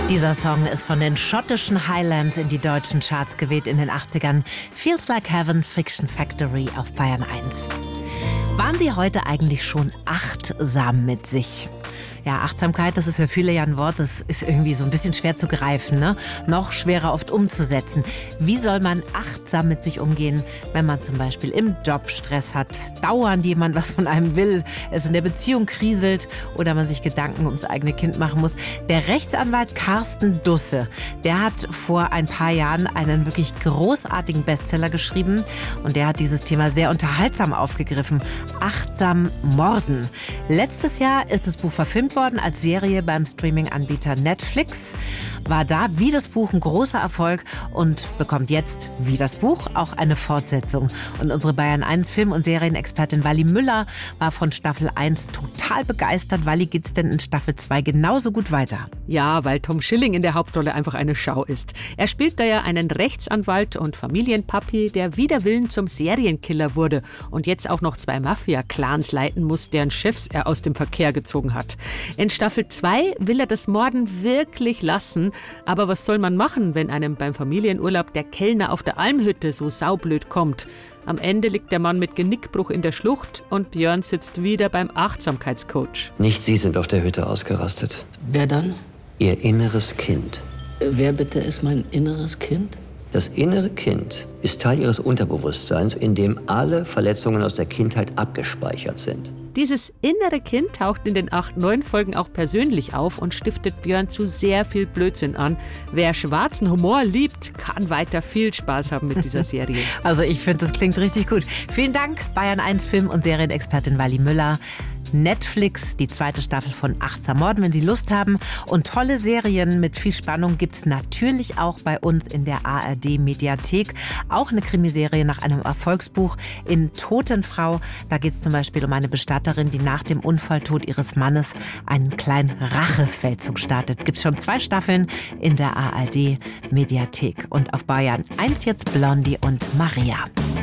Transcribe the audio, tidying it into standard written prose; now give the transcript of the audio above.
Dieser Song ist von den schottischen Highlands in die deutschen Charts geweht in den 80ern. Feels Like Heaven, Fiction Factory auf Bayern 1. Waren Sie heute eigentlich schon achtsam mit sich? Ja, Achtsamkeit, das ist für viele ja ein Wort, das ist irgendwie so ein bisschen schwer zu greifen, ne? Noch schwerer oft umzusetzen. Wie soll man achtsam mit sich umgehen, wenn man zum Beispiel im Job Stress hat, dauernd jemand was von einem will, es in der Beziehung kriselt oder man sich Gedanken ums eigene Kind machen muss? Der Rechtsanwalt Carsten Dusse, der hat vor ein paar Jahren einen wirklich großartigen Bestseller geschrieben und der hat dieses Thema sehr unterhaltsam aufgegriffen. Achtsam morden. Letztes Jahr ist das Buch verfilmt worden als Serie beim Streaming-Anbieter Netflix. War da wie das Buch ein großer Erfolg und bekommt jetzt wie das Buch auch eine Fortsetzung. Und unsere Bayern 1 Film- und Serienexpertin Wally Müller war von Staffel 1 total begeistert. Wally, geht's denn in Staffel 2 genauso gut weiter? Ja, weil Tom Schilling in der Hauptrolle einfach eine Schau ist. Er spielt da ja einen Rechtsanwalt und Familienpapi, der wider Willen zum Serienkiller wurde und jetzt auch noch 2 Mafia-Clans leiten muss, deren Chefs er aus dem Verkehr gezogen hat. In Staffel 2 will er das Morden wirklich lassen. Aber was soll man machen, wenn einem beim Familienurlaub der Kellner auf der Almhütte so saublöd kommt? Am Ende liegt der Mann mit Genickbruch in der Schlucht und Björn sitzt wieder beim Achtsamkeitscoach. Nicht Sie sind auf der Hütte ausgerastet. Wer dann? Ihr inneres Kind. Wer bitte ist mein inneres Kind? Das innere Kind ist Teil Ihres Unterbewusstseins, in dem alle Verletzungen aus der Kindheit abgespeichert sind. Dieses innere Kind taucht in den 8 neuen Folgen auch persönlich auf und stiftet Björn zu sehr viel Blödsinn an. Wer schwarzen Humor liebt, kann weiter viel Spaß haben mit dieser Serie. Also ich finde, das klingt richtig gut. Vielen Dank, Bayern 1 Film- und Serienexpertin Wally Müller. Netflix, die 2. Staffel von Achtsam morden, wenn Sie Lust haben. Und tolle Serien mit viel Spannung gibt es natürlich auch bei uns in der ARD-Mediathek. Auch eine Krimiserie nach einem Erfolgsbuch in Totenfrau. Da geht es zum Beispiel um eine Bestatterin, die nach dem Unfalltod ihres Mannes einen kleinen Rachefeldzug startet. Gibt es schon 2 Staffeln in der ARD-Mediathek. Und auf Bayern 1 jetzt Blondie und Maria.